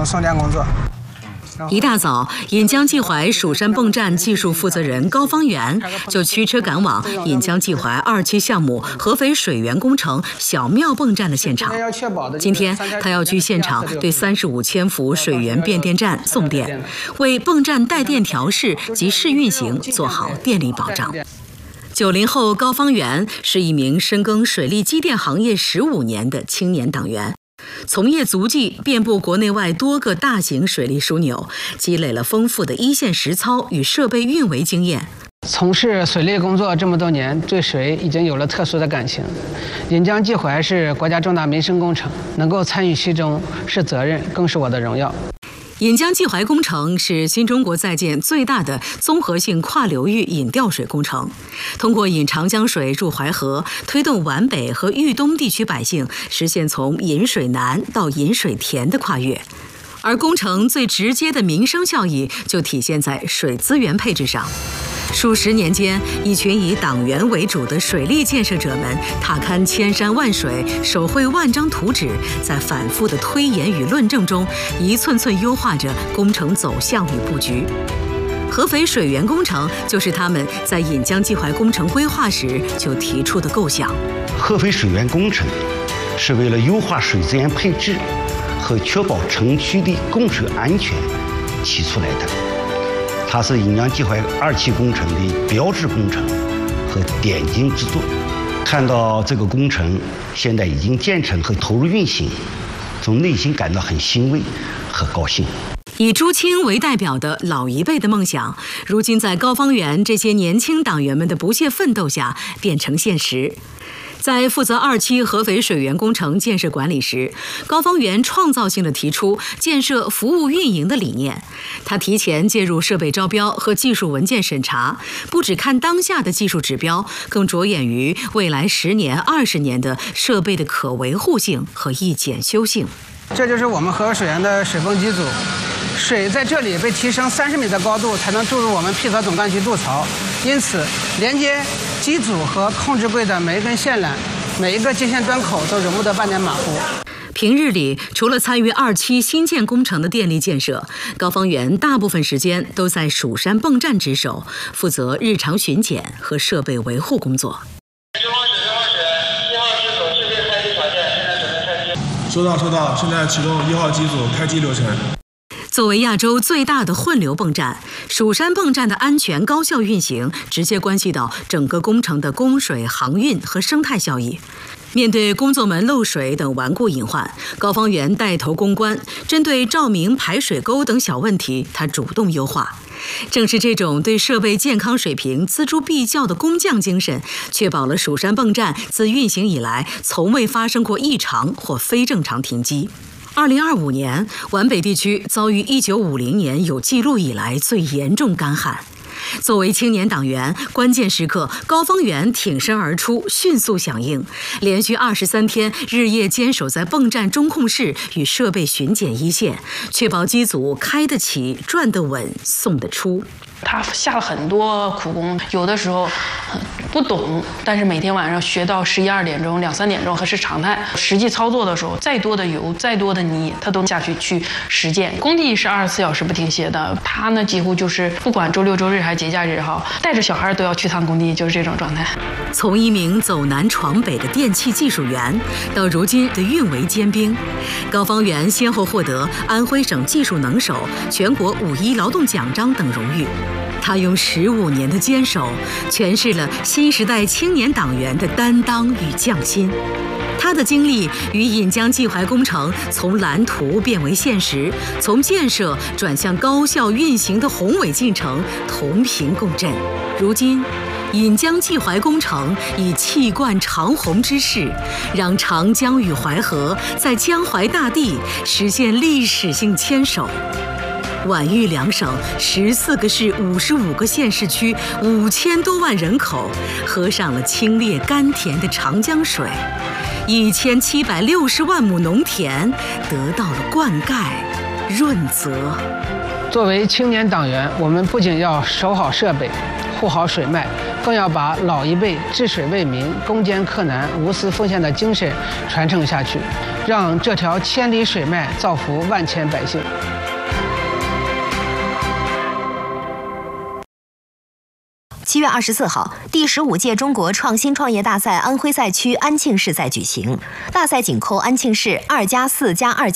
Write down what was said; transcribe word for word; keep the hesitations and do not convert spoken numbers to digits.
送电工作。 一大早，引江济淮蜀山泵站技术负责人高方元就驱车赶往引江济淮二期项目合肥水源工程小庙泵站的现场。今天，他要去现场对三十五千伏水源变电站送电，为泵站带电调试及试运行做好电力保障。九零后高方元是一名深耕水利机电行业十五年的青年党员。从业足迹遍布国内外多个大型水利枢纽，积累了丰富的一线实操与设备运维经验。 从事水利工作这么多年，对水已经有了特殊的感情。引江济淮是国家重大民生工程，能够参与其中是责任，更是我的荣耀。 引江济淮工程是新中国在建最大的综合性跨流域引调水工程，通过引长江水入淮河，推动皖北和豫东地区百姓实现从引水难到引水田的跨越。而工程最直接的民生效益就体现在水资源配置上。数十年间，一群以党员为主的水利建设者们踏勘千山万水，手绘万张图纸，在反复的推演与论证中，一寸寸优化着工程走向与布局。合肥水源工程就是他们在引江济淮工程规划时就提出的构想。 合肥水源工程是为了优化水资源配置和确保城区的供水安全提出来的。它是引江济淮二期工程的标志工程和点睛之作。看到这个工程现在已经建成和投入运行，从内心感到很欣慰和高兴。 以朱清为代表的老一辈的梦想，如今在高方元这些年轻党员们的不懈奋斗下变成现实。在负责二期合肥水源工程建设管理时，高方元创造性地提出建设服务运营的理念。他提前介入设备招标和技术文件审查，不只看当下的技术指标，更着眼于未来十年、二十年的设备的可维护性和易检修性。 这就是我们合肥水源的水泵机组，水在这里被提升三十米的高度才能注入我们配合总干区渡槽，因此连接机组和控制柜的每一根线缆、每一个接线端口都容不得半点马虎。 平日里，除了参与二期新建工程的电力建设，高方元大部分时间都在蜀山泵站值守，负责日常巡检和设备维护工作。 收到收到，现在启动一号机组开机流程。 作为亚洲最大的混流泵站，蜀山泵站的安全高效运行，直接关系到整个工程的供水、航运和生态效益。面对工作门漏水等顽固隐患，高方元带头攻关，针对照明、排水沟等小问题，他主动优化。正是这种对设备健康水平锱铢必较的工匠精神，确保了蜀山泵站自运行以来从未发生过异常或非正常停机。二零二五年，皖北地区遭遇一九五零年有记录以来最严重干旱。作为青年党员，关键时刻高方元挺身而出，迅速响应，连续二十三天日夜坚守在泵站中控室与设备巡检一线，确保机组开得起、转得稳、送得出。 他下了很多苦功，有的时候不懂，但是每天晚上学到十一二点钟、两三点钟还是常态。实际操作的时候，再多的油、再多的泥，他都下去去实践。工地是二十四小时不停歇的，他呢几乎就是不管周六周日还是节假日哈，带着小孩都要去趟工地，就是这种状态。 从一名走南闯北的电气技术员，到如今的运维尖兵，高方元先后获得安徽省技术能手、全国五一劳动奖章等荣誉。他用十五年的坚守，诠释了新时代青年党员的担当与匠心。他的经历与引江济淮工程从蓝图变为现实，从建设转向高效运行的宏伟进程同频共振。如今，引江济淮工程以气贯长虹之势，让长江与淮河在江淮大地实现历史性牵手。皖豫两省十四个市、五十五个县市区、五千多万人口，喝上了清冽甘甜的长江水，一千七百六十万亩农田得到了灌溉、润泽。 作为青年党员，我们不仅要守好设备、护好水脉， 更要把老一辈治水为民、攻坚克难、无私奉献的精神传承下去，让这条千里水脉造福万千百姓。 七月二十四号，第十五届中国创新创业大赛安徽赛区安庆市在举行。大赛紧扣安庆市二加四加二加